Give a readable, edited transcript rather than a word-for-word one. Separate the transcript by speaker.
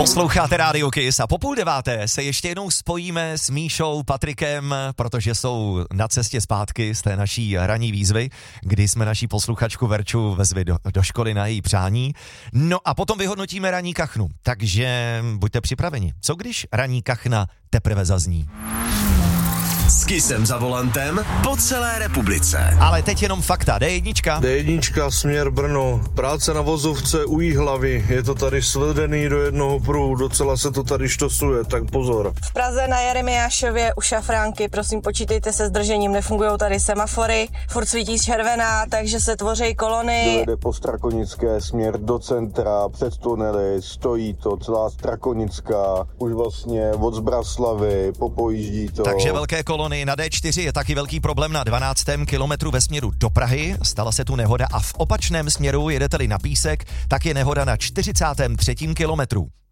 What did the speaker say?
Speaker 1: Posloucháte Rádio Kiss a po 8:30 se ještě jednou spojíme s Míšou, Patrikem, protože jsou na cestě zpátky z té naší ranní výzvy, kdy jsme naší posluchačku Verču vezli do školy na její přání. No a potom vyhodnotíme ranní kachnu, takže buďte připraveni. Co když ranní kachna teprve zazní?
Speaker 2: S Kissem za volantem po celé republice.
Speaker 1: Ale teď jenom fakta. D1.
Speaker 3: D1, směr Brno. Práce na vozovce u Jihlavy. Je to tady svedený do jednoho pruhu. Docela se to tady štosuje, tak pozor.
Speaker 4: V Praze na Jeremiášově u Šafránky, prosím počítejte se s držením, nefungují tady semafory, furt svítí červená, takže se tvoří kolony.
Speaker 5: Dojede po Strakonické směr do centra, před tunely, stojí to celá Strakonická, už vlastně od Zbraslavy, popojíždí to.
Speaker 1: Takže velké kolony na D4 je taky velký problém na 12. kilometru ve směru do Prahy. Stala se tu nehoda a v opačném směru jedete-li na Písek, tak je nehoda na 43. kilometru.